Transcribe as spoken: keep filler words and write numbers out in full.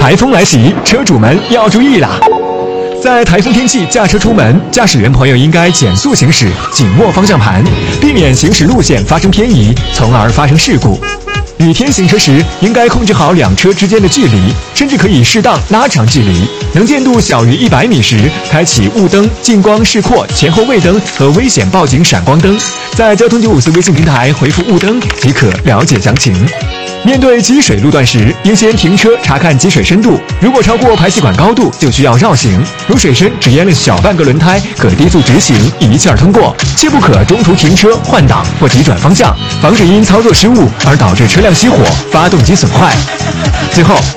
台风来袭，车主们要注意啦！在台风天气驾车出门，驾驶员朋友应该减速行驶，紧握方向盘，避免行驶路线发生偏移，从而发生事故。雨天行车时，应该控制好两车之间的距离，甚至可以适当拉长距离。能见度小于一百米时，开启雾灯、近光视廓、前后卫灯和危险报警闪光灯。在交通九五四微信平台回复雾灯即可了解详情。面对积水路段时，应先停车查看积水深度，如果超过排气管高度，就需要绕行。如水深只淹了小半个轮胎，可低速直行，一气儿通过，切不可中途停车换挡或急转方向，防止因操作失误而导致车辆熄火、发动机损坏。最后，